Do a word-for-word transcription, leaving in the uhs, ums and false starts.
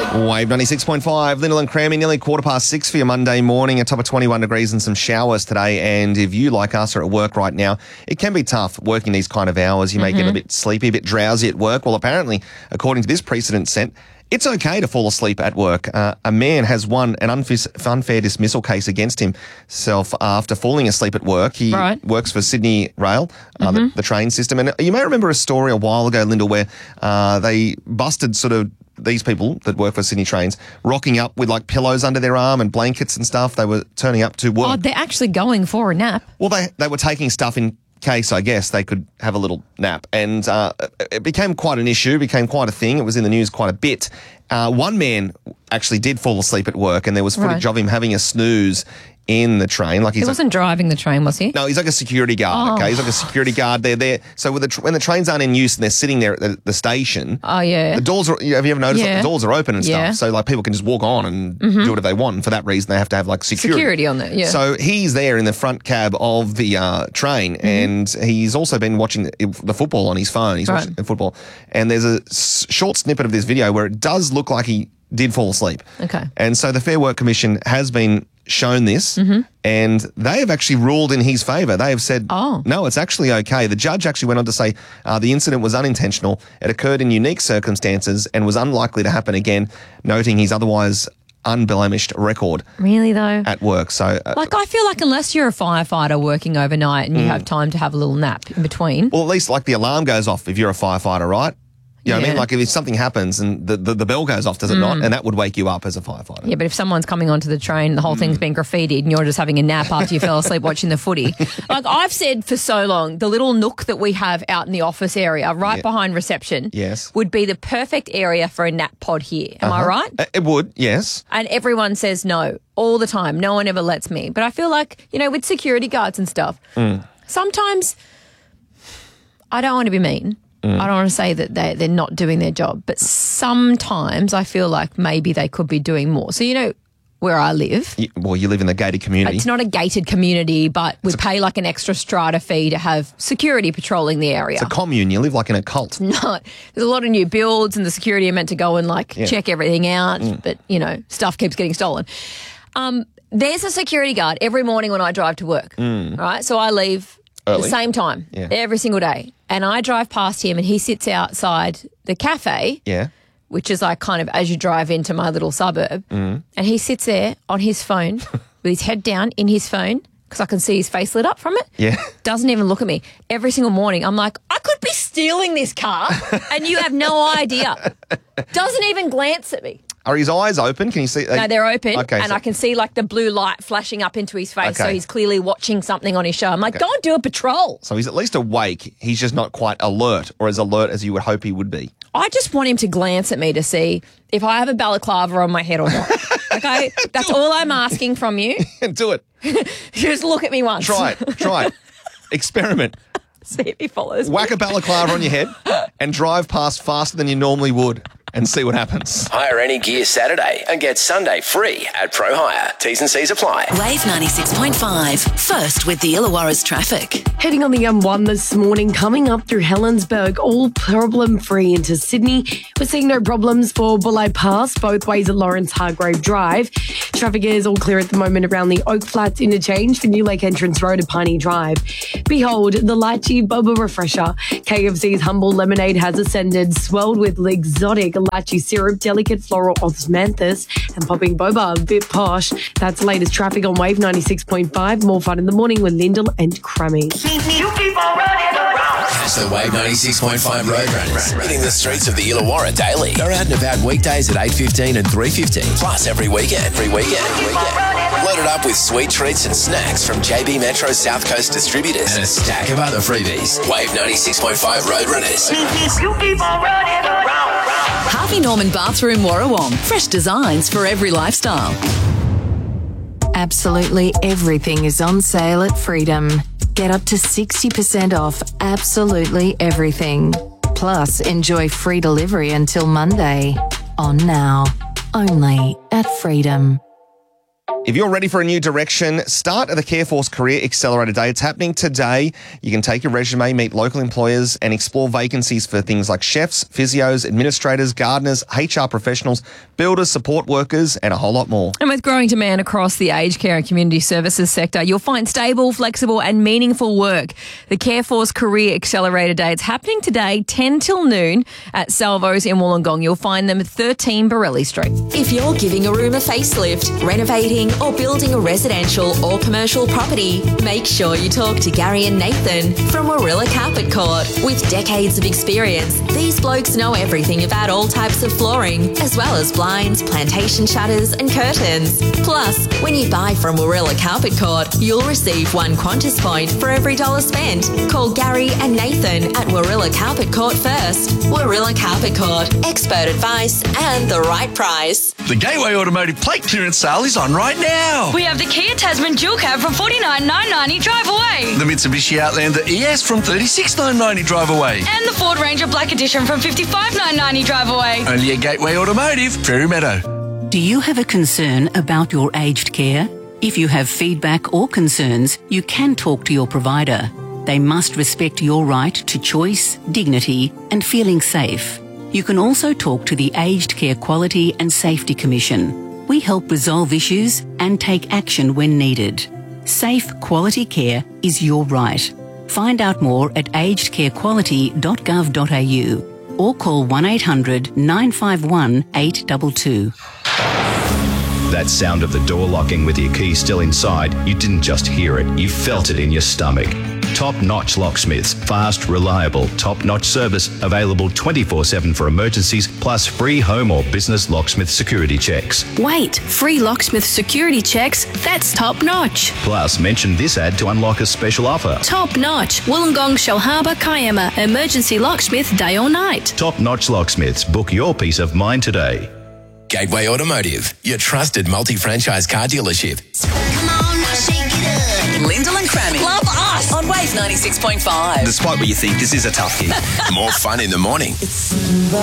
Wave ninety-six point five, Lyndall and Crammy, nearly quarter past six for your Monday morning, a top of twenty-one degrees and some showers today. And if you, like us, are at work right now, it can be tough working these kind of hours. You may Mm-hmm. get a bit sleepy, a bit drowsy at work. Well, apparently, according to this precedent set, it's okay to fall asleep at work. Uh, a man has won an unf- unfair dismissal case against himself after falling asleep at work. He Right. works for Sydney Rail, uh, Mm-hmm. the, the train system. And you may remember a story a while ago, Lyndall, where uh, they busted sort of these people that work for Sydney Trains rocking up with like pillows under their arm and blankets and stuff. They were turning up to work. Oh, they're actually going for a nap. Well, they, they were taking stuff in case, I guess, they could have a little nap. And uh, it became quite an issue, became quite a thing. It was in the news quite a bit. Uh, one man actually did fall asleep at work, and there was footage Right. of him having a snooze in the train. Like he's He like, wasn't driving the train, was he? no, he's like a security guard. Oh. Okay, he's like a security guard. They're there. So with the tr- when the trains aren't in use and they're sitting there at the, the station, Oh, yeah. the doors are. Have you ever noticed Yeah. that the doors are open and stuff? Yeah. Mm-hmm. So like people can just walk on and do whatever they want. And for that reason, they have to have like security. Security on there, yeah. So he's there in the front cab of the uh, train, Mm-hmm. and he's also been watching the, the football on his phone. He's Right. watching the football, and there's a s- short snippet of this video where it does look like he did fall asleep. Okay. And so the Fair Work Commission has been shown this, Mm-hmm. and they have actually ruled in his favour. They have said, Oh. no, it's actually okay. The judge actually went on to say uh, the incident was unintentional. It occurred in unique circumstances and was unlikely to happen again, noting his otherwise unblemished record Really, though? at work. So, uh, Like, I feel like unless you're a firefighter working overnight and you Mm. have time to have a little nap in between. well, at least like the alarm goes off if you're a firefighter, right? You know what I mean? Yeah. Like if something happens and the, the, the bell goes off, does it not? And that would wake you up as a firefighter. Yeah, but if someone's coming onto the train, the whole thing's Mm. been graffitied and you're just having a nap after you fell asleep watching the footy. Like I've said for so long, the little nook that we have out in the office area, right Yeah. behind reception, Yes. would be the perfect area for a nap pod here. Am I Uh-huh. right? Uh, It would, yes. And everyone says no all the time. No one ever lets me. But I feel like, you know, with security guards and stuff, Mm. sometimes I don't want to be mean. Mm. I don't want to say that they, they're not doing their job. But sometimes I feel like maybe they could be doing more. So, you know, where I live, You, well, you live in the gated community. it's not a gated community, but we pay like an extra strata fee to have security patrolling the area. It's a commune. You live like in a cult. No, there's a lot of new builds and the security are meant to go and like Yeah. check everything out, but you know, stuff keeps getting stolen. Um, there's a security guard every morning when I drive to work, right? So I leave at Early. the same time Yeah. every single day, and I drive past him and he sits outside the cafe, Yeah. which is like kind of as you drive into my little suburb, and he sits there on his phone with his head down in his phone because I can see his face lit up from it. Yeah. Doesn't even look at me. Every single morning, I'm like, I could be stealing this car and you have no idea. Doesn't even glance at me. Are his eyes open? Can you see? No, they're open, Okay, and so- I can see like the blue light flashing up into his face, so Okay. he's clearly watching something on his show. I'm like, go and do a patrol. So he's at least awake. He's just not quite alert, or as alert as you would hope he would be. I just want him to glance at me to see if I have a balaclava on my head or not. Okay, that's all I'm asking from you. Do it. Just look at me once. Try it. Try it. Experiment. See if he follows me. Whack a balaclava on your head and drive past faster than you normally would and see what happens. Hire any gear Saturday and get Sunday free at Pro Hire. T's and C's apply. Wave ninety-six point five. First with the Illawarra's traffic. Heading on the M one this morning, coming up through Helensburgh, all problem-free into Sydney. We're seeing no problems for Bulleye Pass, both ways at Lawrence Hargrave Drive. Traffic is all clear at the moment around the Oak Flats interchange for New Lake Entrance Road at Piney Drive. Behold, the Lychee Boba Refresher. K F C's Humble Lemonade has ascended, swelled with exotic lychee syrup, delicate floral osmanthus, and popping boba, a bit posh. That's the latest traffic on Wave ninety-six point five. More fun in the morning with Lyndall and Crammy. Catch the Wave ninety-six point five Roadrunners hitting the streets of the Illawarra daily. They're out and about weekdays at eight fifteen and three fifteen. Plus every weekend, every weekend, every weekend. Loaded up with sweet treats and snacks from J B Metro South Coast distributors and a stack of other freebies. Wave ninety-six point five Roadrunners. Harvey Norman Bathroom Warrawong. Fresh designs for every lifestyle. Absolutely everything is on sale at Freedom. Get up to sixty percent off absolutely everything. Plus, enjoy free delivery until Monday. On now. Only at Freedom. If you're ready for a new direction, start at the Careforce Career Accelerator Day. It's happening today. You can take your resume, meet local employers and explore vacancies for things like chefs, physios, administrators, gardeners, H R professionals, builders, support workers and a whole lot more. And with growing demand across the aged care and community services sector, you'll find stable, flexible and meaningful work. The Careforce Career Accelerator Day. It's happening today, ten till noon at Salvos in Wollongong. You'll find them at thirteen Borelli Street. If you're giving a room a facelift, renovating or building a residential or commercial property, make sure you talk to Gary and Nathan from Warilla Carpet Court. With decades of experience, these blokes know everything about all types of flooring, as well as blinds, plantation shutters and curtains. Plus, when you buy from Warilla Carpet Court, you'll receive one Qantas point for every dollar spent. Call Gary and Nathan at Warilla Carpet Court first. Warilla Carpet Court, expert advice and the right price. The Gateway Automotive plate clearance sale is on right now. We have the Kia Tasman dual cab from forty-nine thousand nine hundred ninety drive away. The Mitsubishi Outlander E S from thirty-six thousand nine hundred ninety drive away. And the Ford Ranger Black Edition from fifty-five thousand nine hundred ninety drive away. Only at Gateway Automotive, Fairy Meadow. Do you have a concern about your aged care? If you have feedback or concerns, you can talk to your provider. They must respect your right to choice, dignity and feeling safe. You can also talk to the Aged Care Quality and Safety Commission. We help resolve issues and take action when needed. Safe, quality care is your right. Find out more at aged care quality dot gov dot a u or call one eight hundred nine five one eight two two. That sound of the door locking with your key still inside, you didn't just hear it, you felt it in your stomach. Top-notch locksmiths, fast, reliable, top-notch service, available twenty-four seven for emergencies, plus free home or business locksmith security checks. Wait, free locksmith security checks? That's top-notch. Plus, mention this ad to unlock a special offer. Top-notch, Wollongong, Shellharbour, Kiama, emergency locksmith day or night. Top-notch locksmiths, book your peace of mind today. Gateway Automotive, your trusted multi-franchise car dealership. Come on, now shake it up. Lyndall and Crammy. Love us on Wave ninety-six point five. Despite what you think, this is a tough gig. More fun in the morning.